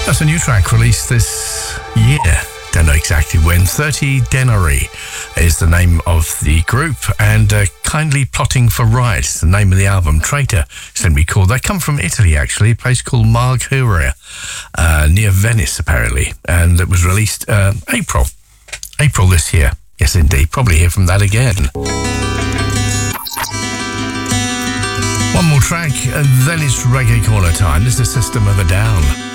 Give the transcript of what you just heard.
That's a new track released this year. Don't know exactly when. 30 Denari is the name of the group, and Kindly Plotting for Riot is the name of the album. Traitor is going to be called. They come from Italy, actually, a place called Margheria, near Venice, apparently, and it was released April this year. Yes, indeed. Probably hear from that again. One more track, and then it's Reggae Corner time. This is System of a Down.